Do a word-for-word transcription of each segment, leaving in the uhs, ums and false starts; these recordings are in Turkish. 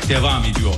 devam ediyor.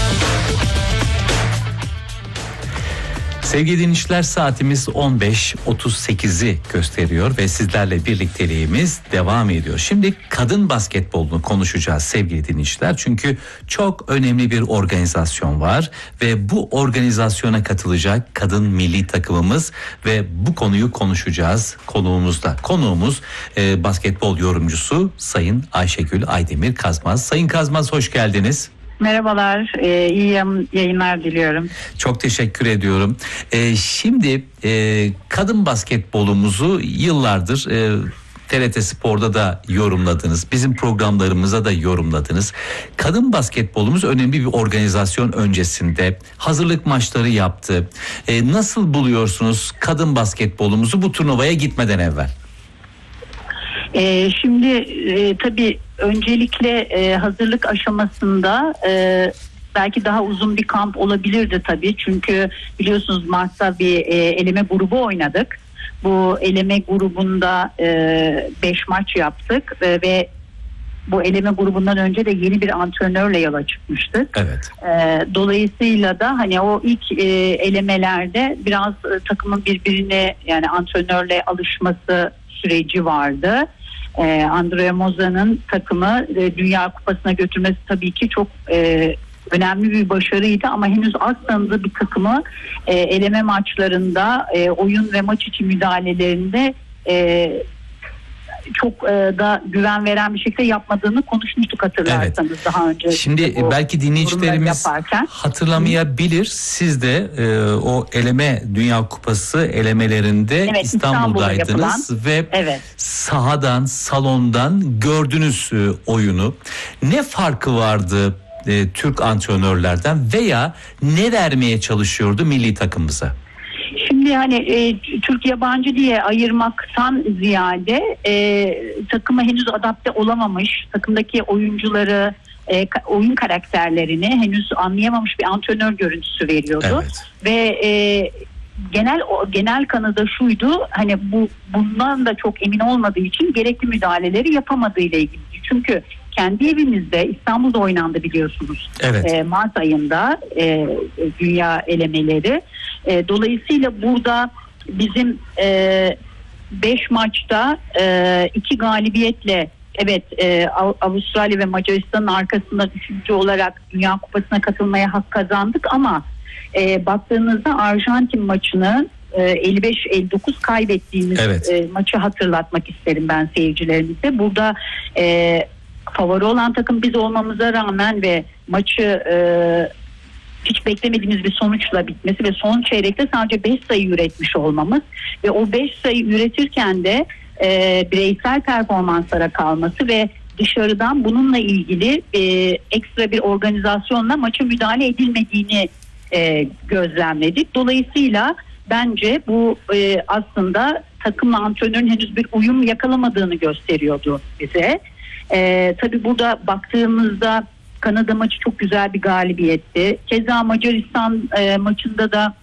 Sevgili dinleyiciler, saatimiz on beş otuz sekizi gösteriyor ve sizlerle birlikteliğimiz devam ediyor. Şimdi kadın basketbolunu konuşacağız sevgili dinleyiciler. Çünkü çok önemli bir organizasyon var ve bu organizasyona katılacak kadın milli takımımız ve bu konuyu konuşacağız konuğumuzda. Konuğumuz e, basketbol yorumcusu Sayın Ayşegül Aydemir Kazmaz. Sayın Kazmaz, hoş geldiniz. Merhabalar, e, iyi yayınlar diliyorum. Çok teşekkür ediyorum. E, şimdi e, kadın basketbolumuzu yıllardır e, T R T Spor'da da yorumladınız. Bizim programlarımıza da yorumladınız. Kadın basketbolumuz önemli bir organizasyon öncesinde hazırlık maçları yaptı. E, nasıl buluyorsunuz kadın basketbolumuzu bu turnuvaya gitmeden evvel? E, şimdi e, tabii öncelikle e, hazırlık aşamasında e, belki daha uzun bir kamp olabilirdi tabii. Çünkü biliyorsunuz Mart'ta bir e, eleme grubu oynadık. Bu eleme grubunda beş e, maç yaptık e, ve bu eleme grubundan önce de yeni bir antrenörle yola çıkmıştık. Evet. E, dolayısıyla da hani o ilk e, elemelerde biraz e, takımın birbirine, yani antrenörle alışması süreci vardı. Ee, Andrea Mozza'nın takımı e, Dünya Kupası'na götürmesi tabii ki çok e, önemli bir başarıydı ama henüz az tanıdığı bir takımı e, eleme maçlarında, e, oyun ve maç içi müdahalelerinde e, çok e, da güven veren bir şekilde yapmadığını konuşmuştuk, hatırlarsanız evet. daha önce. Şimdi belki dinleyicilerimiz hatırlamayabilir. Siz de e, o eleme Dünya Kupası elemelerinde evet, İstanbul'daydınız ve evet. sahadan, salondan gördünüz e, oyunu. Ne farkı vardı e, Türk antrenörlerden veya ne vermeye çalışıyordu milli takımımıza? Şimdi hani e, Türk yabancı diye ayırmaktan ziyade e, takıma henüz adapte olamamış, takımdaki oyuncuları, e, oyun karakterlerini henüz anlayamamış bir antrenör görüntüsü veriyordu. Evet. Ve e, genel o, genel kanıda şuydu, hani bu bundan da çok emin olmadığı için gerekli müdahaleleri yapamadığı ile ilgili. Çünkü kendi evimizde İstanbul'da oynandı biliyorsunuz. Evet. E, Mart ayında e, dünya elemeleri. E, dolayısıyla burada bizim e, beş maçta e, iki galibiyetle evet e, Avustralya ve Macaristan'ın arkasında üçüncü olarak Dünya Kupası'na katılmaya hak kazandık ama e, baktığınızda Arjantin maçını e, elli beş elli dokuz kaybettiğimiz evet. e, maçı hatırlatmak isterim ben seyircilerimize. Burada e, favori olan takım biz olmamıza rağmen ve maçı e, hiç beklemediğimiz bir sonuçla bitmesi ve son çeyrekte sadece beş sayı üretmiş olmamız ve o beş sayı üretirken de e, bireysel performanslara kalması ve dışarıdan bununla ilgili e, ekstra bir organizasyonla maça müdahale edilmediğini e, gözlemledik. Dolayısıyla bence bu e, aslında takımla antrenörün henüz bir uyum yakalamadığını gösteriyordu bize. E, tabii burada baktığımızda Kanada maçı çok güzel bir galibiyetti. Keza Macaristan e, maçında da